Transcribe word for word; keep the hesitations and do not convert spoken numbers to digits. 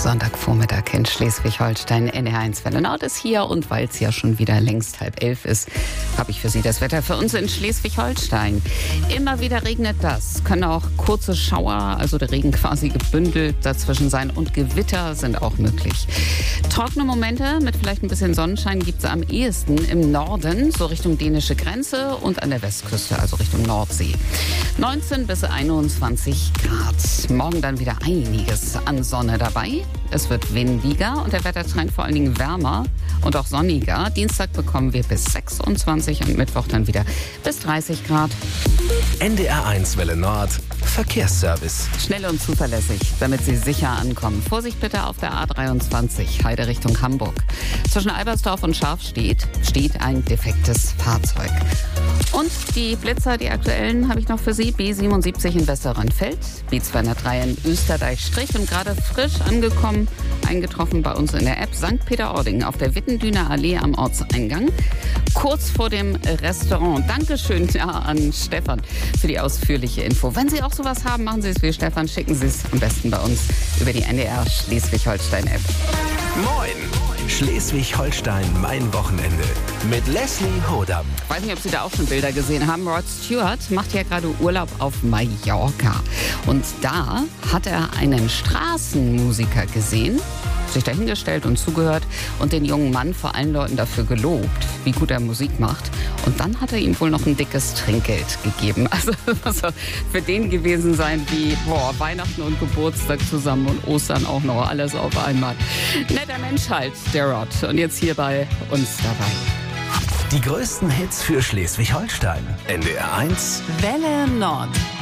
Sonntagvormittag in Schleswig-Holstein. N D R eins Welle Nord ist hier und weil es ja schon wieder längst halb elf ist, habe ich für Sie das Wetter für uns in Schleswig-Holstein. Immer wieder regnet das. Können auch kurze Schauer, also der Regen quasi gebündelt dazwischen sein und Gewitter sind auch möglich. Trockene Momente mit vielleicht ein bisschen Sonnenschein gibt es am ehesten im Norden, so Richtung dänische Grenze und an der Westküste, also Richtung Nordsee. neunzehn bis einundzwanzig Grad. Morgen dann wieder einiges an Sonne dabei. Es wird windiger und der Wettertrend vor allen Dingen wärmer und auch sonniger. Dienstag bekommen wir bis sechsundzwanzig und Mittwoch dann wieder bis dreißig Grad. N D R eins Welle Nord Verkehrsservice. Schnell und zuverlässig, damit Sie sicher ankommen. Vorsicht bitte auf der A dreiundzwanzig, Heide Richtung Hamburg. Zwischen Albersdorf und Scharfstedt steht ein defektes Fahrzeug. Und die Blitzer, die aktuellen, habe ich noch für Sie. B siebenundsiebzig in Westerrönfeld, B zweihundertdrei in Österreich-Strich und gerade frisch angekommen, eingetroffen bei uns in der App Sankt Peter-Ording auf der Wittendüner Allee am Ortseingang. Kurz vor dem Restaurant. Dankeschön ja, an Stefan für die ausführliche Info. Wenn Sie auch sowas haben, machen Sie es wie Stefan, schicken Sie es am besten bei uns über die N D R Schleswig-Holstein-App. Moin! Schleswig-Holstein, mein Wochenende. Mit Leslie Hodam. Ich weiß nicht, ob Sie da auch schon Bilder gesehen haben. Rod Stewart macht ja gerade Urlaub auf Mallorca. Und da hat er einen Straßenmusiker gesehen, sich dahingestellt und zugehört und den jungen Mann vor allen Leuten dafür gelobt, wie gut er Musik macht. Und dann hat er ihm wohl noch ein dickes Trinkgeld gegeben. Also das muss für den gewesen sein wie boah, Weihnachten und Geburtstag zusammen und Ostern auch noch, alles auf einmal. Netter Mensch halt, der Rod. Und jetzt hier bei uns dabei. Die größten Hits für Schleswig-Holstein. N D R eins Welle Nord.